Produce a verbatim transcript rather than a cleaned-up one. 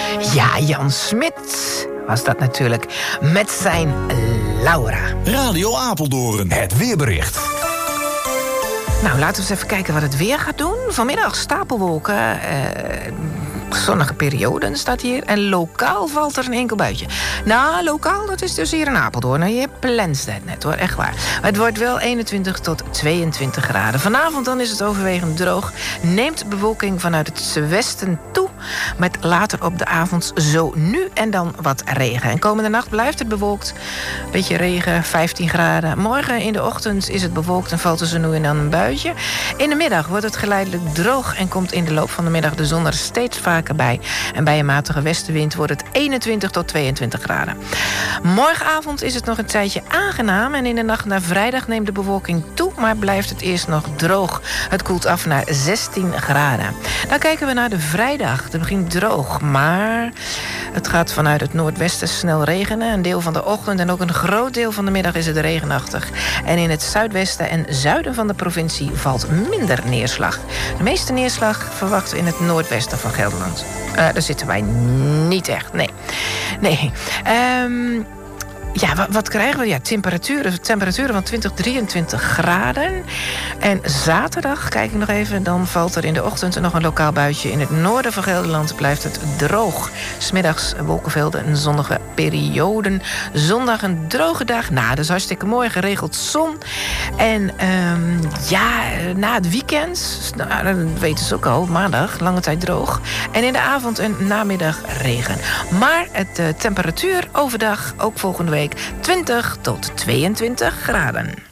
Ja, Jan Smit was dat natuurlijk met zijn Laura. Radio Apeldoorn, het weerbericht. Nou, laten we eens even kijken wat het weer gaat doen. Vanmiddag stapelwolken, eh, zonnige perioden staat hier. En lokaal valt er een enkel buitje. Nou, lokaal, dat is dus hier in Apeldoorn. Nou, je plenst het net hoor, echt waar. Maar het wordt wel eenentwintig tot tweeëntwintig graden. Vanavond dan is het overwegend droog. Neemt bewolking vanuit het westen toe. Met later op de avond zo nu en dan wat regen. En komende nacht blijft het bewolkt. Beetje regen, vijftien graden. Morgen in de ochtend is het bewolkt en valt er zo nu en dan een buitje. In de middag wordt het geleidelijk droog en komt in de loop van de middag de zon er steeds vaker bij. En bij een matige westenwind wordt het eenentwintig tot tweeëntwintig graden. Morgenavond is het nog een tijdje aangenaam en in de nacht naar vrijdag neemt de bewolking toe, maar blijft het eerst nog droog. Het koelt af naar zestien graden. Dan kijken we naar de vrijdag. Het begint droog, maar het gaat vanuit het noordwesten snel regenen. Een deel van de ochtend en ook een groot deel van de middag is het regenachtig. En in het zuidwesten en zuiden van de provincie valt minder neerslag. De meeste neerslag verwachten we in het noordwesten van Gelderland. Uh, daar zitten wij niet echt, nee. Nee. Um, Ja, wat, wat krijgen we? Ja, temperaturen, temperaturen van twintig, drieëntwintig graden. En zaterdag, kijk ik nog even, dan valt er in de ochtend nog een lokaal buitje. In het noorden van Gelderland blijft het droog. 'S Middags wolkenvelden en zonnige perioden. Zondag een droge dag. Nou, dat is hartstikke mooi, geregeld zon. En um, ja, na het weekend, nou, dat weten ze ook al, maandag, lange tijd droog. En in de avond en namiddag regen. Maar het uh, temperatuur overdag, ook volgende week, twintig tot tweeëntwintig graden.